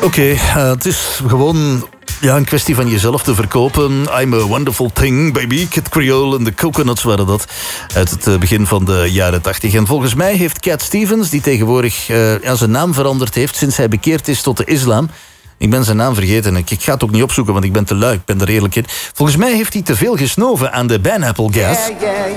Oké, het is gewoon een kwestie van jezelf te verkopen. I'm a wonderful thing, baby. Kid Creole en de Coconuts waren dat uit het begin van de jaren 80. En volgens mij heeft Cat Stevens, die tegenwoordig zijn naam veranderd heeft sinds hij bekeerd is tot de islam. Ik ben zijn naam vergeten. Ik ga het ook niet opzoeken, want ik ben te lui. Ik ben er eerlijk in. Volgens mij heeft hij te veel gesnoven aan de pineapple gas.